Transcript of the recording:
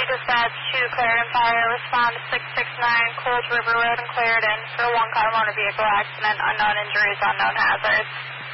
dispatch to Clarendon Fire. Respond to 669 Cold River Road in Clarendon for one car motor vehicle accident. Unknown injuries, unknown hazards.